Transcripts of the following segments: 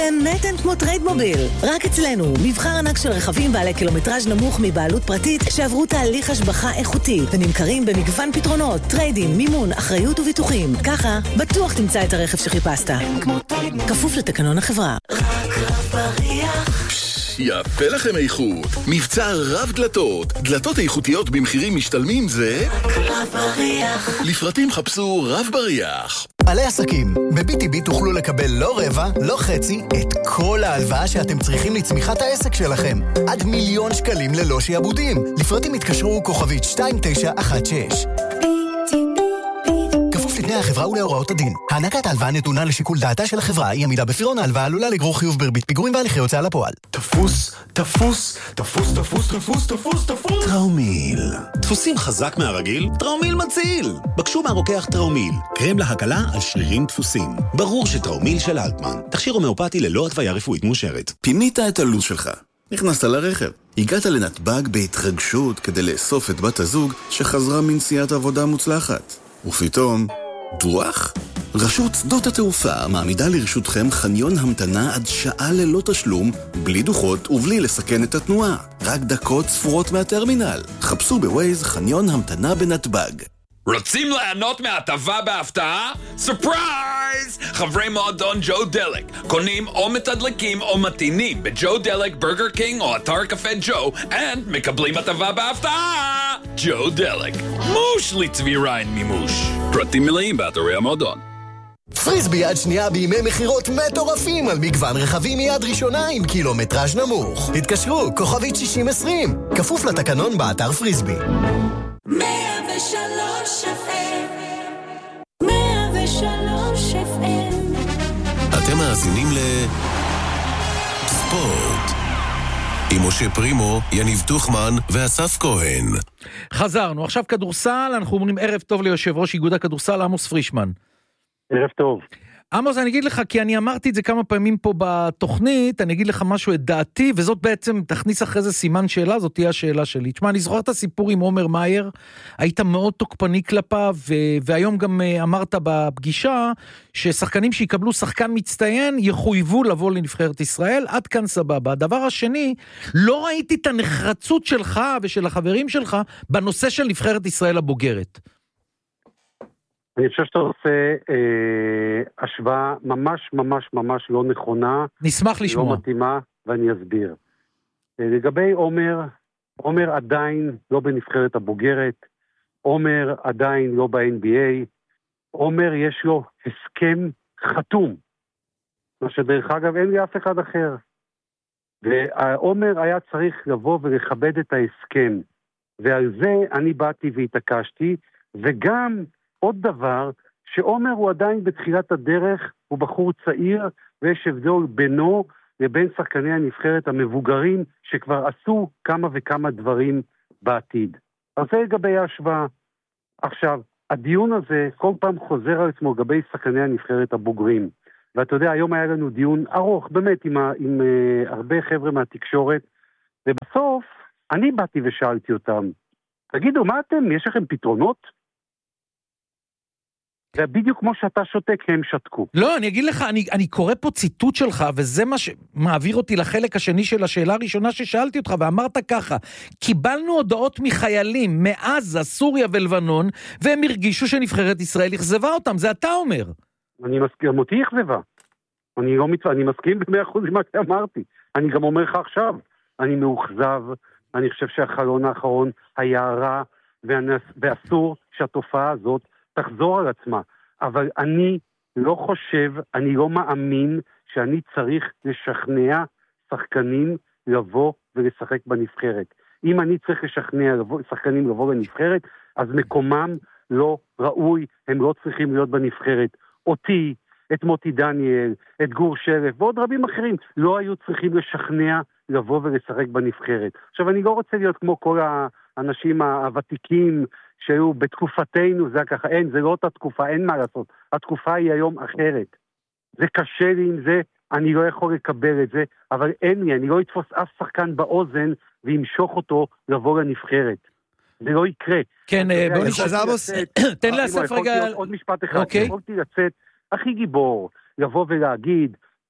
נתן כמו טריידמוביל. רק אצלנו, מבחר ענק של רכבים בעלי קילומטראז' נמוך מבעלות פרטית שעברו תהליך השבחה איכותי ונמכרים במגוון פתרונות, טריידים, מימון, אחריות וביטוחים. ככה, בטוח תמצא את הרכב שחיפשת. כפוף לתקנון החברה. רק רב בריח. יפה לכם איכות. מבצע רב דלתות. דלתות איכותיות במחירים משתלמים זה... רק רב בריח. לפרטים חפשו רב בריח. בעלי עסקים, ב-BTB תוכלו לקבל לא רבע, לא חצי, את כל ההלוואה שאתם צריכים לצמיחת העסק שלכם. עד 1,000,000 שקלים ללא שיעבודים. לפרטים התקשרו כוכבית 2916. כפוף לתנאי החברה ולהוראות הדין. הענקת ההלוואה נתונה לשיקול דעתה של החברה, אי עמידה בפירעון ההלוואה עלולה לגרור חיוב בריבית פיגורים והליכי הוצאה לפועל. תפוס. טראומיל. דפוסים חזק מהרגיל? טראומיל מציל. בקשו מהרוקח טראומיל. קרם להקלה על שרירים דפוסים. ברור שטראומיל של אלטמן. תכשיר הומאופתי ללא התוויה רפואית מאושרת. פינית את הלו"ז שלך. נכנסת לרכב. הגעת לנתב"ג בהתרגשות כדי לאסוף את בת הזוג שחזרה מנסיעת עבודה מוצלחת. ופתאום, דוח? רשות שדות התעופה מעמידה לרשותכם חניון המתנה עד שעה ללא תשלום, בלי דוחות ובלי לסכן את התנועה. רק דקות ספורות מהטרמינל. חפשו בווייז חניון המתנה בנתב"ג. רוצים ליהנות מהטבה בהפתעה? סופרייז! חברי מועדון ג'ו דלק קונים או מתדלקים או מתינים בג'ו דלק, ברגר קינג או אתר קפה ג'ו מקבלים הטבה בהפתעה! ג'ו דלק, מוש לצבי ריין מימוש. פרטים מלאים באתרי המועדון. פריסבי יד שנייה בימי מחירות מטורפים על מגוון רכבים מיד ראשונה עם קילומטראז' נמוך. תתקשרו, כוכבית 6020. כפוף לתקנון באתר פריסבי. 103 FM 103 FM. אתם מאזינים ספורט עם משה פרימו, יניב תוכמן ואסף כהן. חזרנו, עכשיו כדורסל, אנחנו אומרים ערב טוב ליושב ראש איגוד הכדורסל עמוס פרישמן. ערב טוב. עמוס, אני אגיד לך, כי אני אמרתי את זה כמה פעמים פה בתוכנית, אני אגיד לך משהו את דעתי, וזאת בעצם, תכניס אחרי זה סימן שאלה, זאת תהיה השאלה שלי. תשמע, אני זוכר את הסיפור עם עומר מאייר, היית מאוד תוקפני כלפיו, והיום גם אמרת בפגישה, ששחקנים שיקבלו שחקן מצטיין, יחויבו לבוא לנבחרת ישראל, עד כאן סבבה. הדבר השני, לא ראיתי את הנחרצות שלך ושל החברים שלך, בנושא של נבחרת ישראל הבוגרת. אני חושב שאתה עושה השוואה ממש לא נכונה. נשמח לשמוע. לא מתאימה, ואני אסביר. לגבי עומר עדיין לא בנבחרת הבוגרת, עומר עדיין לא ב-NBA, עומר יש לו הסכם חתום, מה שדרך אגב אין לי אף אחד אחר. ועומר היה צריך לבוא ולכבד את ההסכם, ועל זה אני באתי והתעקשתי, וגם עוד דבר, שעומר הוא עדיין בתחילת הדרך, הוא בחור צעיר, ויש הבדל בינו לבין שחקני הנבחרת המבוגרים, שכבר עשו כמה וכמה דברים בעתיד. אז זה לגבי ההשוואה. עכשיו, הדיון הזה כל פעם חוזר על עצמו לגבי שחקני הנבחרת הבוגרים. ואתה יודע, היום היה לנו דיון ארוך, באמת, עם הרבה חבר'ה מהתקשורת, ובסוף אני באתי ושאלתי אותם, תגידו, מה אתם? יש לכם פתרונות? ובדיוק כמו שאתה שותק, הם שתקו. לא, אני אגיד לך, אני קורא פה ציטוט שלך, וזה מה שמעביר אותי לחלק השני של השאלה הראשונה ששאלתי אותך, ואמרת ככה, קיבלנו הודעות מחיילים מעזה, סוריה ולבנון, והם הרגישו שנבחרת ישראל אכזבה אותם, זה אתה אומר. אני מסכים, אותי אכזבה. אני מסכים ב100% עם מה שאמרתי. אני גם אומר לך עכשיו, אני מאוכזב, אני חושב שהחלון האחרון היה רע, ואסור שהתופעה הזאת תחזור על עצמה, אבל אני לא חושב, אני לא מאמין שאני צריך לשכנע שחקנים לבוא ולשחק בנבחרת. אם אני צריך לשכנע שחקנים לבוא לנבחרת, אז מקומם לא ראוי, הם לא צריכים להיות בנבחרת. אותי, את מוטי דניאל, את גור שלף ועוד רבים אחרים, לא היו צריכים לשכנע לבוא ולשחק בנבחרת. עכשיו, אני לא רוצה להיות כמו כל האנשים הוותיקים שהיו בתקופתנו, זה ככה, זה לא אותה תקופה, אין מה לעשות. התקופה היא היום אחרת. זה קשה לי עם זה, אני לא יכול לקבל את זה, אבל אין לי, אני לא אתפוס אף שחקן באוזן וימשוך אותו לבוא לנבחרת. זה לא יקרה. כן, בוא נשאר, תן לאסף רגע. עוד משפט אחד, יכולתי לצאת הכי גיבור, לבוא ולהגיד,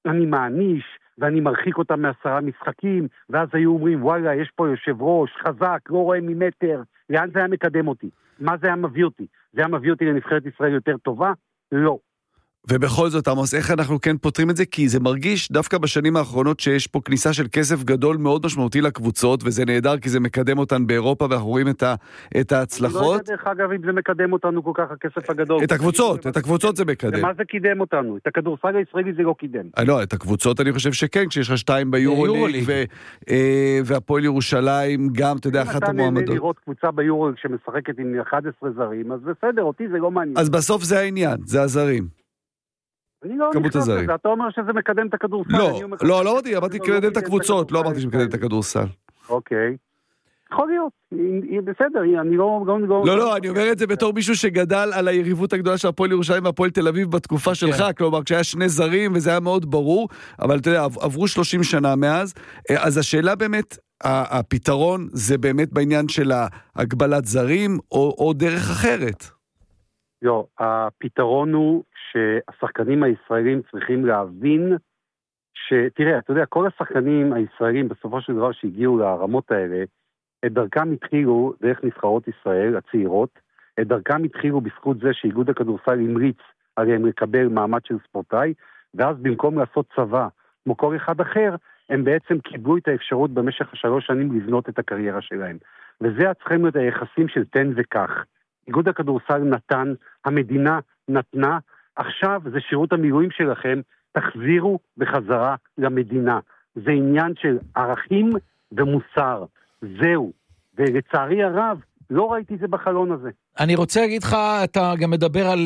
אני מעניש, ואני מרחיק אותם מ10 משחקים, ואז היו אומרים, וואלה, יש פה יושב ראש, חזק, לא רואה ממטר, לאן זה היה מקדם אותי? מה זה היה מביא אותי? זה היה מביא אותי לנבחרת ישראל יותר טובה? לא. ובכל זאת, עמוס, איך אנחנו כן פותרים את זה? כי זה מרגיש דווקא בשנים האחרונות שיש פה כניסה של כסף גדול מאוד משמעותי לקבוצות, וזה נהדר כי זה מקדם אותן באירופה, ואנחנו רואים את ההצלחות. אני לא יודע דרך אגב אם זה מקדם אותנו כל כך הכסף הגדול. את הקבוצות זה מקדם. ומה זה קידם אותנו? את הכדורסל הישראלי זה לא קידם. לא, את הקבוצות אני חושב שכן, כשיש לך 2 ביורוליג, והפועל ירושלים גם, אתה יודע, אחת המועמדות. אם אתה לראות קבוצה ביורוליג שמשחקת עם 11 זרים, אז בסדר, אותי זה לא מעניין. אז בסוף זה העניין, זה הזרים. אני לא נכנס לזה, אתה אומר שזה מקדם את הכדורסל. לא אמרתי מקדם את הקבוצות, לא אמרתי שמקדם את הכדורסל. אוקיי. יכול להיות, בסדר, אני לא... לא, אני אומר את זה בתור מישהו שגדל על היריבות הגדולה של הפועל ירושלים והפועל תל אביב בתקופה שלך, כלומר, כשהיה 2 זרים וזה היה מאוד ברור, אבל אתה יודע, עברו 30 שנה מאז, אז השאלה באמת, הפתרון זה באמת בעניין של הגבלת זרים או דרך אחרת. לא, הפתרון הוא שהשחקנים הישראלים צריכים להבין תראה, אתה יודע, כל השחקנים הישראלים בסופו של דבר שהגיעו לרמות האלה, את דרכם התחילו דרך נבחרות ישראל הצעירות, את דרכם התחילו בזכות זה שאיגוד הכדורסל המליץ עליהם לקבל מעמד של ספורטאי, ואז במקום לעשות צבא כמו כל אחד אחר, הם בעצם קיבלו את האפשרות במשך 3 שנים לבנות את הקריירה שלהם. וזה צריכים להיות היחסים של תן וכך. איגוד הכדורסל נתן, המדינה נתנה, עכשיו זה שירות המילואים שלכם, תחזירו בחזרה למדינה. זה עניין של ערכים ומוסר. זהו. ולצערי הרב, לא ראיתי זה בחלון הזה. אני רוצה להגיד לך, אתה גם מדבר על...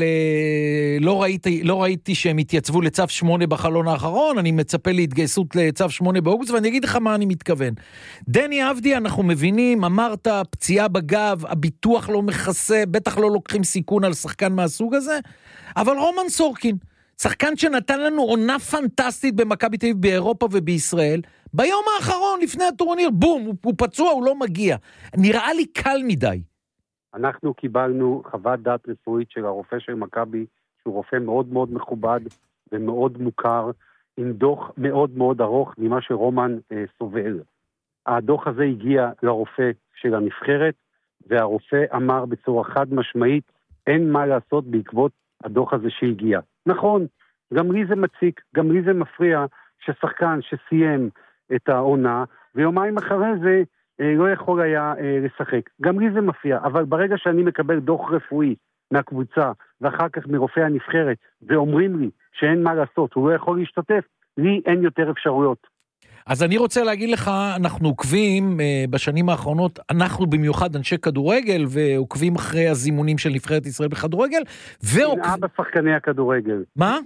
לא ראיתי שהם התייצבו לצו 8 בחלון האחרון, אני מצפה להתגייסות לצו 8 באוגוסט, ואני אגיד לך מה אני מתכוון. דני אבדי, אנחנו מבינים, אמרת, פציעה בגב, הביטוח לא מכסה, בטח לא לוקחים סיכון על שחקן מהסוג הזה, אבל רומן סורקין, שחקן שנתן לנו עונה פנטסטית במכבי תל אביב באירופה ובישראל, ביום האחרון לפני הטורניר, בום, הוא פצוע, הוא לא מגיע. נראה לי קל מדי. אנחנו קיבלנו חוות דעת רפואית של הרופא של מכבי, שהוא רופא מאוד מאוד מכובד ומאוד מוכר, עם דוח מאוד מאוד ארוך ממה שרומן סובל. הדוח הזה הגיע לרופא של הנבחרת, והרופא אמר בצורה חד משמעית, אין מה לעשות בעקבות הדוח הזה שהגיע. נכון, גם לי זה מציק, גם לי זה מפריע ששחקן שסיים את העונה, ויומיים אחרי זה לא יכול היה לשחק. גם לי זה מפריע, אבל ברגע שאני מקבל דוח רפואי מהקבוצה, ואחר כך מרופא הנבחרת, ואומרים לי שאין מה לעשות, הוא לא יכול להשתתף, לי אין יותר אפשרויות. אז אני רוצה להגיד לך, אנחנו עוקבים בשנים האחרונות, אנחנו במיוחד אנשי כדורגל, ועוקבים אחרי הזימונים של נבחרת ישראל בכדורגל, קנאה בשחקני הכדורגל. מה?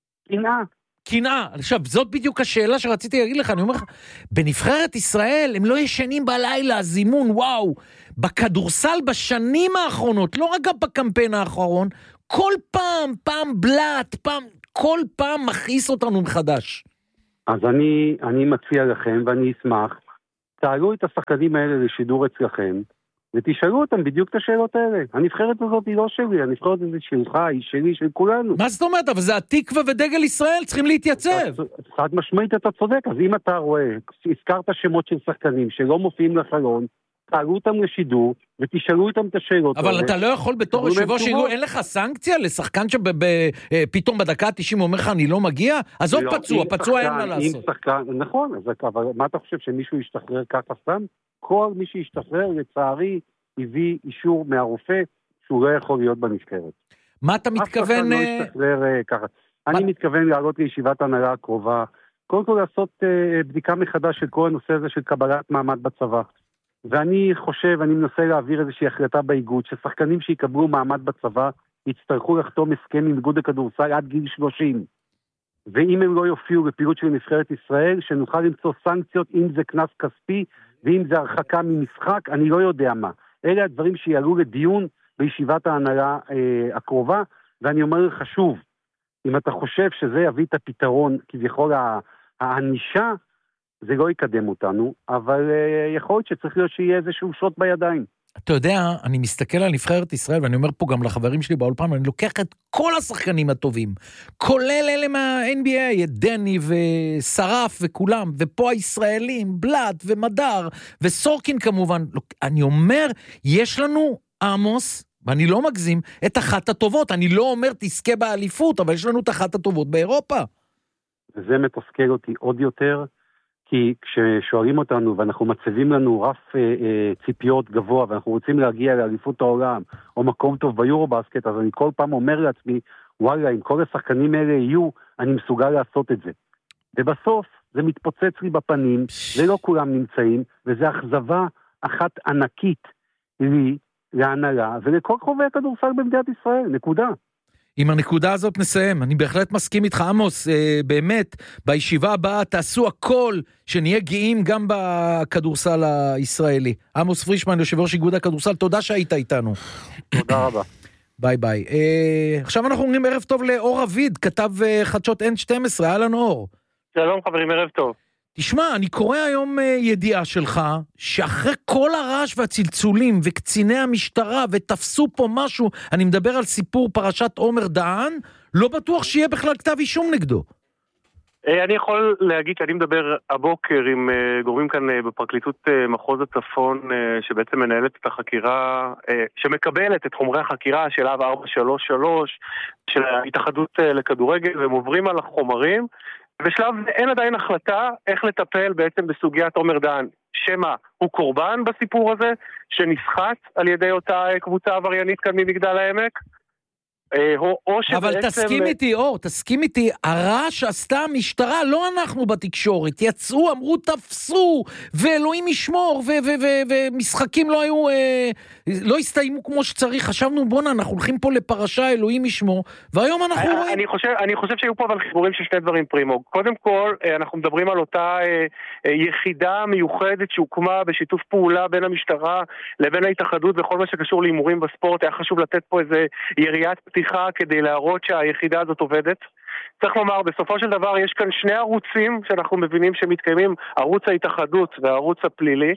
קנאה. עכשיו, זאת בדיוק השאלה שרציתי להגיד לך, אני אומר לך, בנבחרת ישראל הם לא ישנים בלילה, זימון, וואו, בכדורסל בשנים האחרונות, לא רק בקמפיין האחרון, כל פעם בלט, כל פעם מכעיס אותנו מחדש. אז אני מציע לכם, ואני אשמח, תעלו את השחקנים האלה לשידור אצלכם, ותשאלו אותם בדיוק את השאלות האלה. הנבחרת הזאת היא לא שלי, הנבחרת הזאת שלך, היא שלי, של כולנו. מה זאת אומרת? אבל זה התקווה ודגל ישראל, צריכים להתייצב. חד משמעית אתה צודק, אז אם אתה רואה, הזכרת שמות של שחקנים שלא מופיעים לחלון, תעלו אותם לשידור, ותשאלו אותם את השאלות. אבל אתה לא יכול בתור יושב-ראש שידור, אין לך סנקציה לשחקן שפתאום בדקה 90 אומר לך אני לא מגיע? אז עוד פצוע אין מה לעשות. נכון, אבל מה אתה חושב שמישהו ישתחרר ככה סתם? כל מי שישתחרר לצערי הביא אישור מהרופא שהוא לא יכול להיות בנבחרת. מה אתה מתכוון? אף אחד לא ישתחרר ככה. אני מתכוון לעלות לישיבת ההנהלה הקרובה, קודם כל לעשות בדיקה מחדש של כל הנושא הזה של קבלת מעמד בצבא. ואני חושב, אני מנסה להעביר איזושהי החלטה באיגוד, ששחקנים שיקבלו מעמד בצבא, יצטרכו לחתום הסכם עם איגוד הכדורסל עד גיל 30. ואם הם לא יופיעו בפעילות של נבחרת ישראל, שנוכל למצוא סנקציות, אם זה כנס כספי, ואם זה הרחקה ממשחק, אני לא יודע מה. אלה הדברים שיעלו לדיון בישיבת ההנהלה הקרובה, ואני אומר לך שוב, אם אתה חושב שזה יביא את הפתרון, כביכול הענישה, זה לא יקדם אותנו, אבל יכול להיות שצריך להיות שיהיה איזשהו שוט בידיים. אתה יודע, אני מסתכל על נבחרת ישראל, ואני אומר פה גם לחברים שלי באולפן, ואני לוקח את כל השחקנים הטובים, כולל אלה מה-NBA, את דני ושרף וכולם, ופה הישראלים, בלט ומדר, וסורקין כמובן. אני אומר, יש לנו עמוס, ואני לא מגזים, את אחת הטובות. אני לא אומר תזכה באליפות, אבל יש לנו את אחת הטובות באירופה. וזה מתסכל אותי עוד יותר, כי כששואלים אותנו ואנחנו מצבים לנו רף ציפיות גבוה, ואנחנו רוצים להגיע לאליפות העולם, או מקום טוב ביורובסקט, אז אני כל פעם אומר לעצמי, וואלה, אם כל השחקנים האלה יהיו, אני מסוגל לעשות את זה. ובסוף זה מתפוצץ לי בפנים, ולא כולם נמצאים, וזה אכזבה אחת ענקית לי, להנהלה, ולכל חובי הכדורסל במדינת ישראל, נקודה. עם הנקודה הזאת נסיים, אני בהחלט מסכים איתך, עמוס, באמת, בישיבה הבאה תעשו הכל, שנהיה גאים גם בכדורסל הישראלי. עמוס פרישמן, יושב ראש איגוד הכדורסל, תודה שהיית איתנו. תודה רבה. ביי ביי. עכשיו אנחנו אומרים ערב טוב לאור אביד, כתב חדשות N12, אהלן אור. שלום חברים, ערב טוב. תשמע, אני קורא היום ידיעה שלך, שאחרי כל הרעש והצלצולים וקציני המשטרה ותפסו פה משהו, אני מדבר על סיפור פרשת עומר דהן, לא בטוח שיהיה בכלל כתב אישום נגדו. אני יכול להגיד שאני מדבר הבוקר עם גורמים כאן בפרקליטות מחוז הצפון, שבעצם מנהלת את החקירה, שמקבלת את חומרי החקירה של להב 433, של ההתאחדות לכדורגל, והם עוברים על החומרים, בשלב אין עדיין החלטה איך לטפל בעצם בסוגיית עומר דהן. שמה הוא קורבן בסיפור הזה, שנסחט על ידי אותה קבוצה עבריינית כאן ממגדל העמק, או שבעצם... אבל תסכים איתי, אור, תסכים איתי, הרעש שעשתה המשטרה, לא אנחנו בתקשורת, יצאו, אמרו תפסו, ואלוהים ישמור, ומשחקים לא היו, לא הסתיימו כמו שצריך, חשבנו בונה, אנחנו הולכים פה לפרשה, אלוהים ישמור, והיום אנחנו רואים... אני חושב שהיו פה אבל חיבורים של שני דברים פרימו. קודם כל, אנחנו מדברים על אותה יחידה מיוחדת שהוקמה בשיתוף פעולה בין המשטרה לבין ההתאחדות, וכל מה שקשור להימורים בספורט, היה חשוב לתת פה איזה יריית פתיחה כדי להראות שהיחידה הזאת עובדת. צריך לומר, בסופו של דבר יש כאן שני ערוצים שאנחנו מבינים שמתקיימים, ערוץ ההתאחדות והערוץ הפלילי,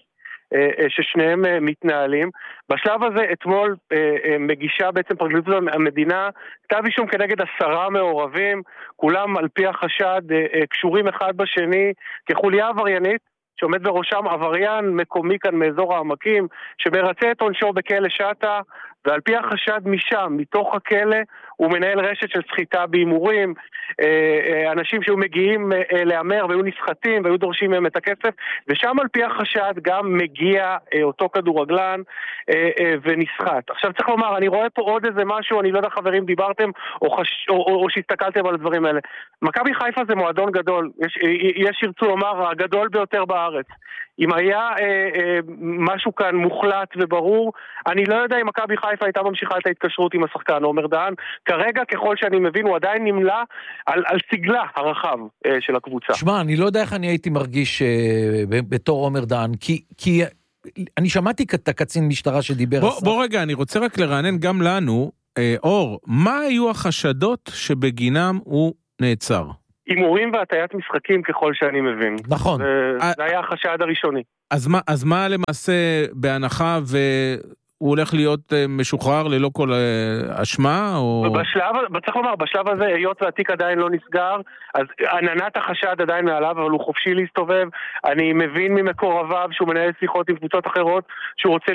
ששניהם מתנהלים. בשלב הזה אתמול מגישה בעצם פרקליטות המדינה כתב אישום כנגד 10 מעורבים, כולם על פי החשד קשורים אחד בשני כחוליה עבריינית, שעומד בראשם עבריין מקומי כאן מאזור העמקים, שמרצה את עונשו בכלא שטה, ועל פי החשד משם, מתוך הכלא, הוא מנהל רשת של סחיטה בהימורים, אנשים שהיו מגיעים להמר והיו נסחטים והיו דורשים מהם את הכסף, ושם על פי החשד גם מגיע אותו כדורגלן ונסחט. עכשיו צריך לומר, אני רואה פה עוד איזה משהו, אני לא יודע חברים דיברתם או שהסתכלתם על הדברים האלה. מכבי חיפה זה מועדון גדול, יש ירצו לומר הגדול ביותר בארץ. אם היה משהו כאן מוחלט וברור, אני לא יודע אם מכבי חיפה הייתה ממשיכה את ההתקשרות עם השחקן עומר דהן. כרגע, ככל שאני מבין, הוא עדיין נמלה על סגלה הרחב של הקבוצה. שמע, אני לא יודע איך אני הייתי מרגיש בתור עומר דהן, כי אני שמעתי את הקצין משטרה שדיבר... בוא רגע, אני רוצה רק לרענן גם לנו, אור, מה היו החשדות שבגינם הוא נעצר? הימורים והטיית משחקים ככל שאני מבין. נכון. זה היה החשד הראשוני. אז מה למעשה בהנחה והוא הולך להיות משוחרר ללא כל אשמה? צריך לומר, בשלב הזה, היות והתיק עדיין לא נסגר, אז עננת החשד עדיין מעליו, אבל הוא חופשי להסתובב. אני מבין ממקורביו שהוא מנהל שיחות עם קבוצות אחרות, שהוא רוצה